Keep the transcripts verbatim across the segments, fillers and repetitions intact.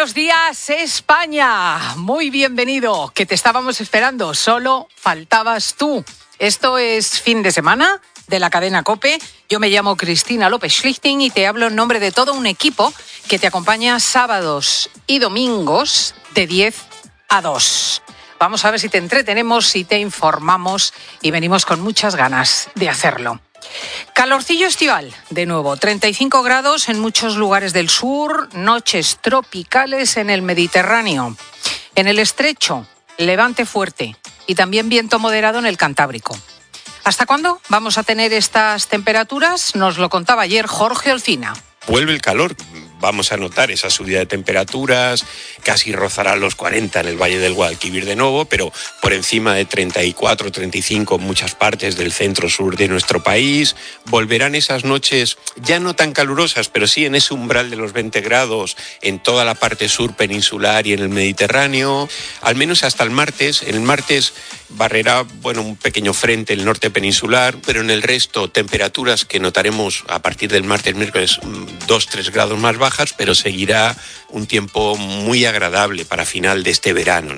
Buenos días, España. Muy bienvenido, que te estábamos esperando. Solo faltabas tú. Esto es Fin de Semana de la cadena COPE. Yo me llamo Cristina López Schlichting y te hablo en nombre de todo un equipo que te acompaña sábados y domingos de diez a dos. Vamos a ver si te entretenemos, si te informamos y venimos con muchas ganas de hacerlo. Calorcillo estival, de nuevo, treinta y cinco grados en muchos lugares del sur, noches tropicales en el Mediterráneo. En el estrecho, levante fuerte y también viento moderado en el Cantábrico. ¿Hasta cuándo vamos a tener estas temperaturas? Nos lo contaba ayer Jorge Olcina. Vuelve el calor, vamos a notar esa subida de temperaturas, casi rozará los cuarenta en el Valle del Guadalquivir de nuevo, pero por encima de treinta y cuatro, treinta y cinco en muchas partes del centro-sur de nuestro país. Volverán esas noches ya no tan calurosas, pero sí en ese umbral de los veinte grados en toda la parte sur peninsular y en el Mediterráneo, al menos hasta el martes. El martes barrerá, bueno, un pequeño frente el norte peninsular, pero en el resto temperaturas que notaremos a partir del martes, miércoles, dos tres grados más bajas, pero seguirá un tiempo muy agradable para final de este verano.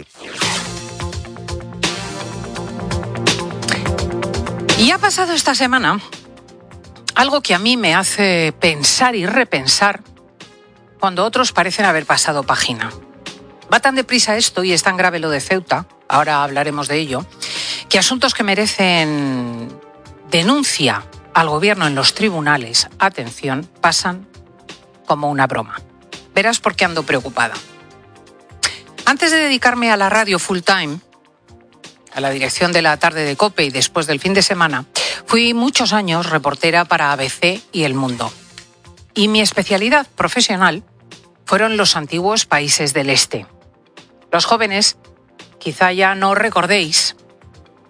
Y ha pasado esta semana algo que a mí me hace pensar y repensar cuando otros parecen haber pasado página. Va tan deprisa esto y es tan grave lo de Ceuta, ahora hablaremos de ello, que asuntos que merecen denuncia al gobierno en los tribunales, atención, pasan como una broma. Verás por qué ando preocupada. Antes de dedicarme a la radio full time, a la dirección de la tarde de COPE y después del fin de semana, fui muchos años reportera para A B C y El Mundo. Y mi especialidad profesional fueron los antiguos países del este. Los jóvenes quizá ya no recordéis